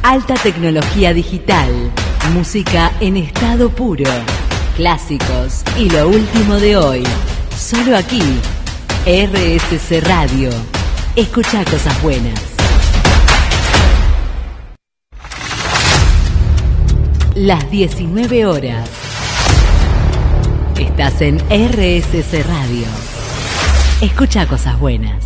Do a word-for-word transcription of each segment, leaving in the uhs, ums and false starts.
Alta tecnología digital, música en estado puro, clásicos y lo último de hoy. Solo aquí, R S C Radio. Escucha cosas buenas. Las diecinueve horas. Estás en R S C Radio. Escucha cosas buenas.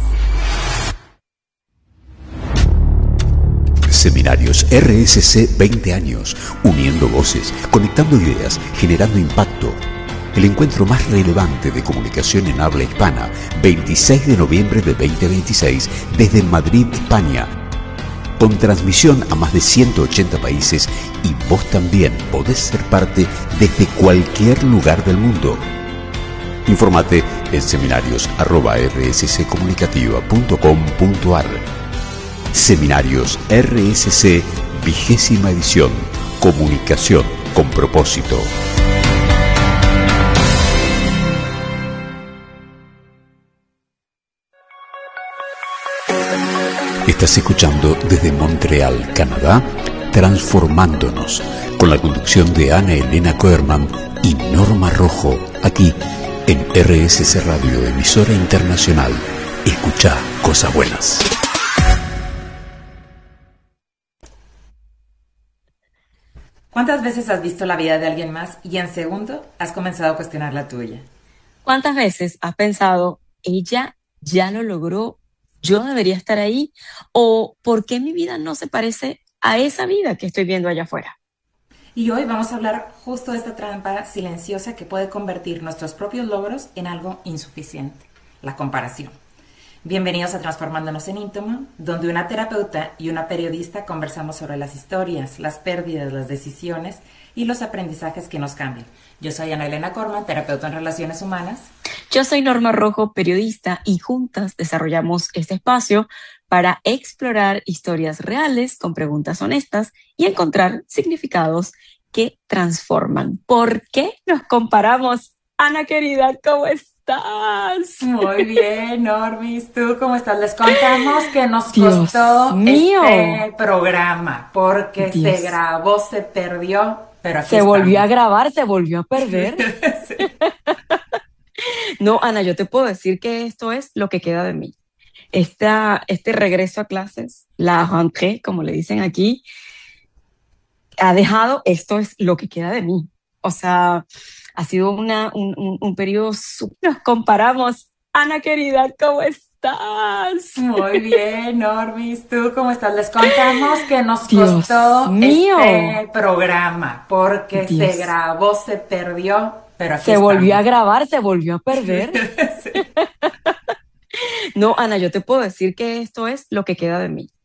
Seminarios R S C veinte años, uniendo voces, conectando ideas, generando impacto. El encuentro más relevante de comunicación en habla hispana, veintiséis de noviembre de veinte veintiséis, desde Madrid, España. Con transmisión a más de ciento ochenta países y vos también podés ser parte desde cualquier lugar del mundo. Infórmate en seminarios arroba r s c comunicativa punto com punto a r. Seminarios R S C, vigésima edición. Comunicación con propósito. Estás escuchando desde Montreal, Canadá, Transformándonos, con la conducción de Ana Elena Koerman y Norma Rojo, aquí en R S C Radio, emisora internacional. Escucha cosas buenas. ¿Cuántas veces has visto la vida de alguien más y en segundo has comenzado a cuestionar la tuya? ¿Cuántas veces has pensado, ella ya lo logró, yo debería estar ahí? ¿O por qué mi vida no se parece a esa vida que estoy viendo allá afuera? Y hoy vamos a hablar justo de esta trampa silenciosa que puede convertir nuestros propios logros en algo insuficiente, la comparación. Bienvenidos a Transformándonos en Íntimo, donde una terapeuta y una periodista conversamos sobre las historias, las pérdidas, las decisiones y los aprendizajes que nos cambian. Yo soy Ana Elena Koerman, terapeuta en relaciones humanas. Yo soy Norma Rojo, periodista, y juntas desarrollamos este espacio para explorar historias reales con preguntas honestas y encontrar significados que transforman. ¿Por qué nos comparamos? Ana querida, ¿cómo estás? Muy bien, Normis, ¿tú cómo estás? Les contamos que nos Dios costó mío. este programa porque Dios. se grabó, se perdió, pero aquí Se estamos. volvió a grabar, se volvió a perder. Sí. No, Ana, yo te puedo decir que esto es lo que queda de mí. Esta, este regreso a clases, la rentrée, como le dicen aquí, ha dejado, esto es lo que queda de mí. O sea, ha sido una, un, un, un periodo súper. Nos comparamos. Ana querida, ¿cómo estás? Muy bien, Normis, ¿tú cómo estás? Les contamos que nos Dios costó mío. este programa porque Dios. se grabó, se perdió, pero aquí Se estamos. volvió a grabar, se volvió a perder. Sí. No, Ana, yo te puedo decir que esto es lo que queda de mí.